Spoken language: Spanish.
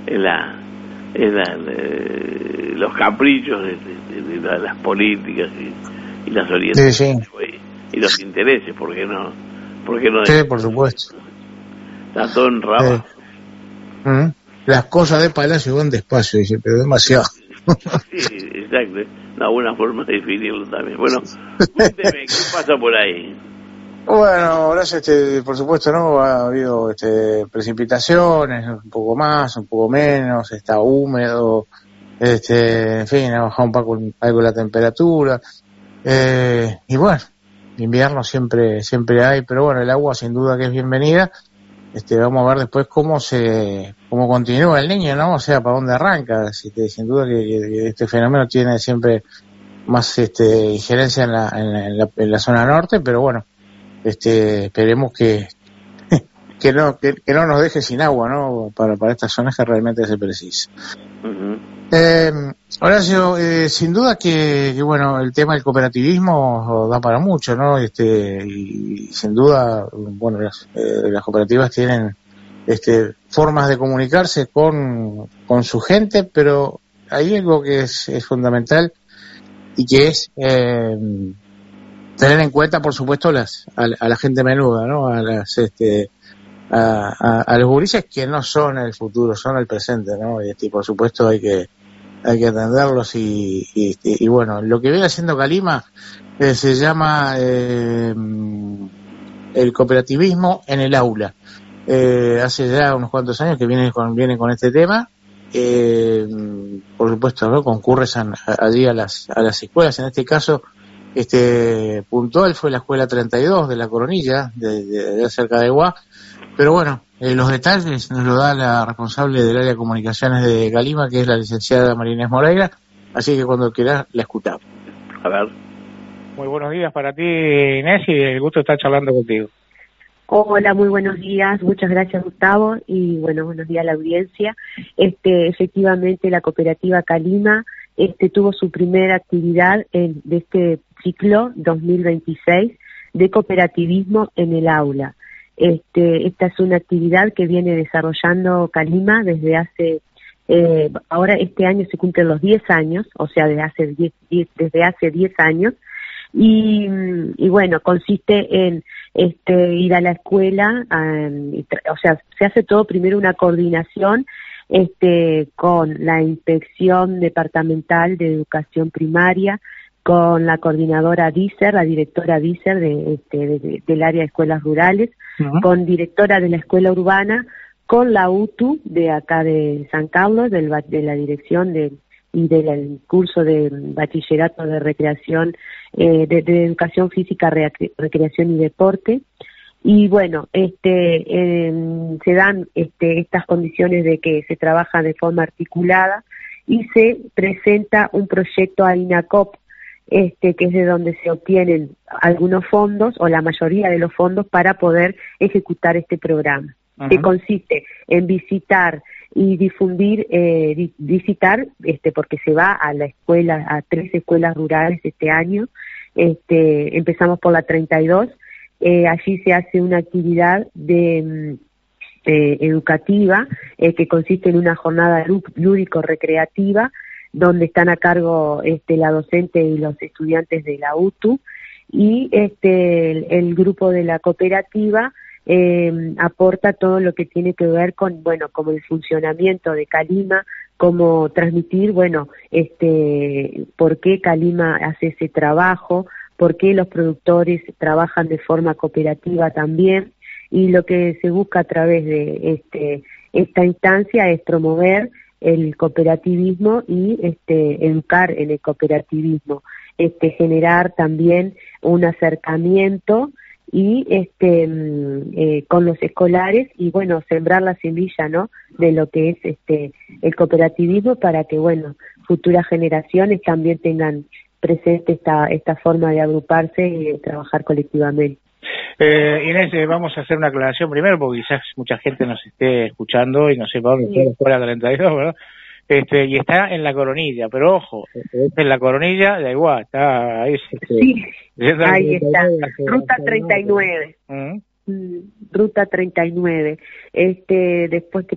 es los caprichos de las políticas y las orientaciones, sí. Y los intereses, ¿por qué no sí, por supuesto. Está todo enramado. Las cosas de Palacio van despacio, dice, pero demasiado. Sí, exacto. Una buena forma de definirlo también. Bueno, cuénteme, ¿qué pasa por ahí? Bueno, ahora por supuesto, ¿no? Ha habido precipitaciones, un poco más, un poco menos, está húmedo, en fin, ha bajado un poco algo la temperatura, y bueno, invierno siempre hay, pero bueno, el agua sin duda que es bienvenida. Vamos a ver después cómo continúa el Niño, ¿no? O sea, para dónde arranca. Sin duda que este fenómeno tiene siempre más injerencia en la zona norte, pero bueno, esperemos que no nos deje sin agua, ¿no? Para estas zonas que realmente se precisa. Horacio, sin duda que bueno, el tema del cooperativismo da para mucho, ¿no? Y sin duda, bueno, las cooperativas tienen formas de comunicarse con su gente, pero hay algo que es fundamental y que es tener en cuenta, por supuesto, a la gente menuda, ¿no? A los gurises que no son el futuro, son el presente, ¿no? Y por supuesto hay que atenderlos y bueno, lo que viene haciendo Calima se llama el cooperativismo en el aula. Hace ya unos cuantos años que viene con este tema. Por supuesto, ¿no? Concurren allí a las escuelas. En este caso, puntual fue la escuela 32 de La Coronilla, de cerca de Guá. Pero bueno, los detalles nos lo da la responsable del área de comunicaciones de Calima, que es la licenciada María Inés Moreira, así que cuando quieras la escuchamos. A ver. Muy buenos días para ti, Inés, y el gusto de estar charlando contigo. Hola, muy buenos días, muchas gracias, Gustavo, y bueno, buenos días a la audiencia. Efectivamente, la cooperativa Calima tuvo su primera actividad de este ciclo 2026 de cooperativismo en el aula. Esta es una actividad que viene desarrollando Calima desde hace, ahora este año se cumplen los 10 años, o sea, desde hace 10 años, y bueno, consiste en ir a la escuela, o sea, se hace todo primero una coordinación con la Inspección Departamental de Educación Primaria, con la coordinadora DICER, la directora DICER del área de escuelas rurales, con directora de la escuela urbana, con la UTU de acá de San Carlos, de la dirección y del curso de bachillerato de recreación, de educación física, recreación y deporte. Y bueno, se dan estas condiciones de que se trabaja de forma articulada y se presenta un proyecto a INACOP, que es de donde se obtienen algunos fondos o la mayoría de los fondos para poder ejecutar este programa, que consiste en visitar y difundir, porque se va a la escuela, a 3 escuelas rurales este año. Empezamos por la 32, allí se hace una actividad educativa que consiste en una jornada lúdico-recreativa donde están a cargo la docente y los estudiantes de la UTU, y el grupo de la cooperativa aporta todo lo que tiene que ver con, bueno, como el funcionamiento de Calima, cómo transmitir, bueno, por qué Calima hace ese trabajo, por qué los productores trabajan de forma cooperativa también, y lo que se busca a través de esta instancia es promover el cooperativismo y educar en el cooperativismo, generar también un acercamiento y con los escolares, y bueno, sembrar la semilla, ¿no?, de lo que es el cooperativismo, para que, bueno, futuras generaciones también tengan presente esta forma de agruparse y de trabajar colectivamente. Inés, vamos a hacer una aclaración primero, porque quizás mucha gente nos esté escuchando y no sepa dónde está la escuela 32, ¿verdad? Y está en La Coronilla, pero ojo, es en La Coronilla, da igual, está ahí. Sí, ahí está, Ruta 39. Ruta 39. Después